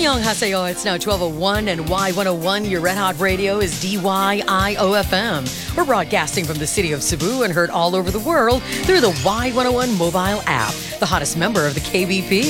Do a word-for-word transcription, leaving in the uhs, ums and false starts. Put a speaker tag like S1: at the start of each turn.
S1: Annyeonghaseyo. It's now twelve oh one and Y one oh one, your Red Hot Radio, is D Y I O F M. We're broadcasting from the city of Cebu and heard all over the world through the Y one oh one mobile app, the hottest member of the K B P.